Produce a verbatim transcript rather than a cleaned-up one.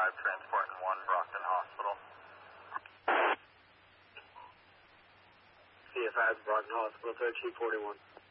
five, transporting one, Brockton Hospital. C F five, Brockton Hospital, thirteen forty-one.